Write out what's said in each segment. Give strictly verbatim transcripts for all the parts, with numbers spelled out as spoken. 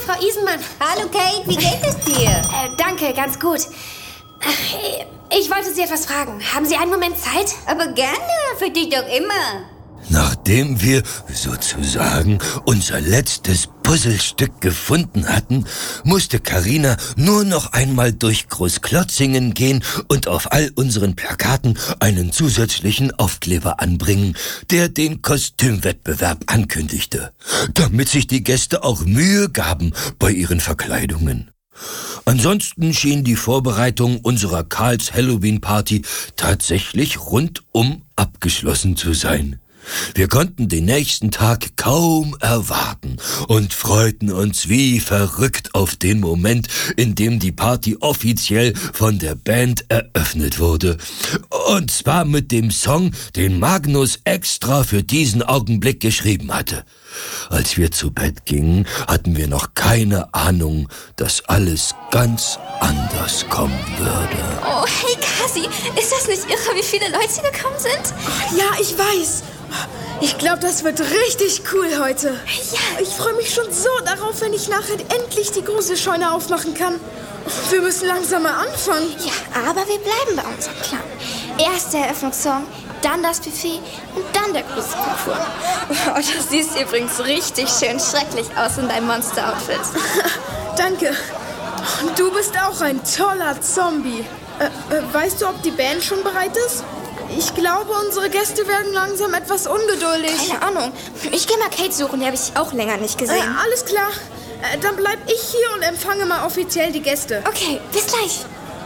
Frau Isenmann. Hallo Kate, wie geht es dir? Äh, danke, ganz gut. Äh, Ich wollte Sie etwas fragen. Haben Sie einen Moment Zeit? Aber gerne, für dich doch immer. Nachdem wir sozusagen unser letztes Puzzlestück gefunden hatten, musste Carina nur noch einmal durch Großklotzingen gehen und auf all unseren Plakaten einen zusätzlichen Aufkleber anbringen, der den Kostümwettbewerb ankündigte, damit sich die Gäste auch Mühe gaben bei ihren Verkleidungen. Ansonsten schien die Vorbereitung unserer Karls Halloween-Party tatsächlich rundum abgeschlossen zu sein. Wir konnten den nächsten Tag kaum erwarten und freuten uns wie verrückt auf den Moment, in dem die Party offiziell von der Band eröffnet wurde. Und zwar mit dem Song, den Magnus extra für diesen Augenblick geschrieben hatte. Als wir zu Bett gingen, hatten wir noch keine Ahnung, dass alles ganz anders kommen würde. Oh, hey Kasi, ist das nicht irre, wie viele Leute gekommen sind? Ja, ich weiß. Ich glaube, das wird richtig cool heute. Ja. Ich freue mich schon so darauf, wenn ich nachher endlich die große Scheune aufmachen kann. Wir müssen langsam mal anfangen. Ja, aber wir bleiben bei unserem Plan. Erst der Eröffnungssong, dann das Buffet und dann der große Konfur. Oh, das siehst übrigens richtig schön schrecklich aus in deinem Monster-Outfit. Danke. Und du bist auch ein toller Zombie. Äh, äh, weißt du, ob die Band schon bereit ist? Ich glaube, unsere Gäste werden langsam etwas ungeduldig. Keine Ahnung. Ich gehe mal Kate suchen, die habe ich auch länger nicht gesehen. Äh, alles klar. Äh, dann bleib ich hier und empfange mal offiziell die Gäste. Okay, bis gleich.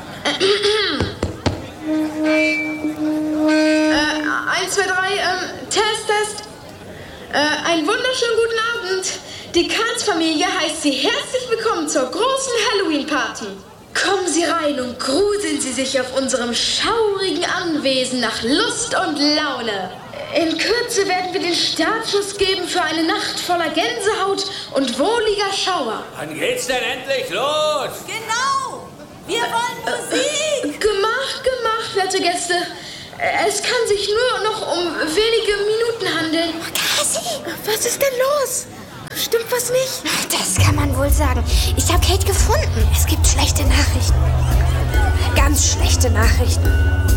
äh, eins, zwei, drei, ähm, Test, Test. Äh, einen wunderschönen guten Abend. Die Karls-Familie heißt Sie herzlich willkommen zur großen Halloween-Party. Kommen Sie rein und gruseln Sie sich auf unserem schaurigen Anwesen nach Lust und Laune. In Kürze werden wir den Startschuss geben für eine Nacht voller Gänsehaut und wohliger Schauer. Wann geht's denn endlich los? Genau, wir wollen Musik. Gemacht, gemacht, werte Gäste. Es kann sich nur noch um wenige Minuten handeln. Kasi! Was ist denn los? Stimmt was nicht? Das kann man wohl sagen. Ich habe Kate gefunden. Es gibt schlechte Nachrichten. Ganz schlechte Nachrichten.